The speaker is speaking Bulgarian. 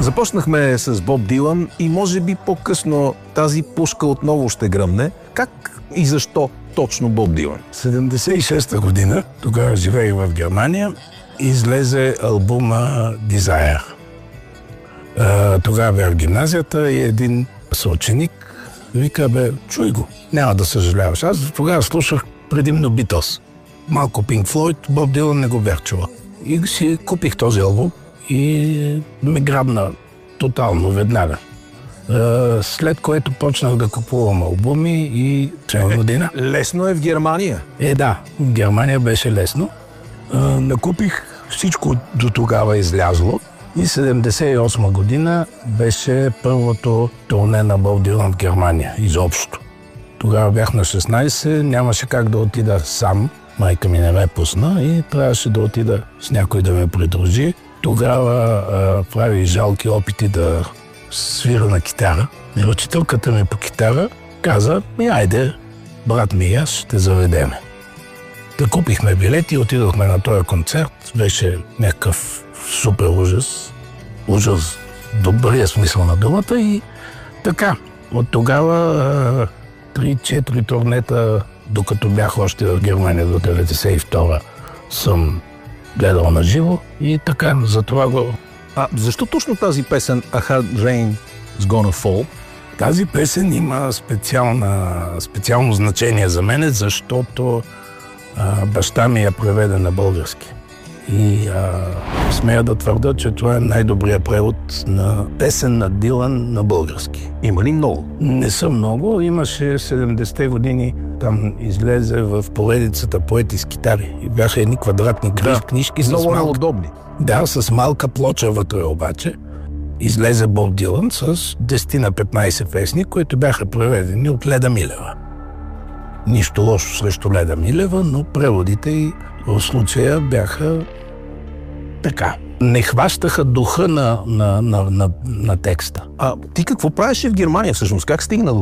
Започнахме с Боб Дилан и може би по-късно тази пушка отново ще гръмне. Как и защо точно Боб Дилан? 76-та година, тогава живеех в Германия, излезе албума Desire. Тогава бях в гимназията и един съученик вика: бе, чуй го, няма да съжаляваш. Аз тогава слушах предимно Beatles. Малко Pink Floyd, Боб Дилан не го бях чувал. И си купих този албум и ме грабна тотално, веднага. След което почнах да купувам албуми и цяла година. Лесно е в Германия? Да, в Германия беше лесно. Накупих всичко до тогава излязло и 78 година беше първото турне на Боб Дилан в Германия, изобщо. Тогава бях на 16, нямаше как да отида сам. Майка ми не ме пусна и трябваше да отида с някой да ме придружи. Тогава прави жалки опити да свира на китара. И учителката ми по китара каза: айде, брат ми и аз ще заведеме. Да купихме билети и отидохме на този концерт. Беше някакъв супер ужас. Ужас, добрия смисъл на думата. И така, от тогава 3-4 турнета, докато бях още в Германия до 92-а, съм гледал на живо и така, затова го... Защо точно тази песен A Hard Rain is Gonna Fall? Тази песен има специално значение за мене, защото баща ми я преведе на български. И смея да твърда, че това е най-добрият превод на песен на Дилан на български. Има ли много? Не са много. Имаше 70-те години, там излезе в поредицата Поети с китари. И бяха едни квадратни книжки. Много неудобни. Да, с малка плоча вътре обаче. Излезе Боб Дилан с 10 на 15 песни, които бяха преведени от Леда Милева. Нищо лошо срещу Леда Милева, но преводите и в случая бяха така. Не хващаха духа на текста. Ти какво правиш в Германия всъщност? Как стигна до